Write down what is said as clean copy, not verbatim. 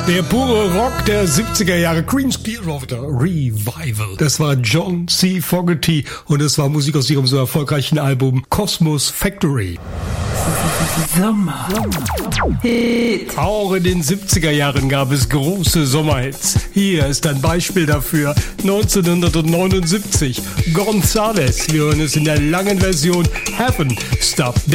Der pure Rock der 70er Jahre, Creedence Clearwater Revival. Das war John C. Fogerty und es war Musik aus ihrem so erfolgreichen Album Cosmos Factory. Sommer. Hit. Auch in den 70er Jahren gab es große Sommerhits. Hier ist ein Beispiel dafür. 1979. Gonzales. Wir hören es in der langen Version. Heaven Stop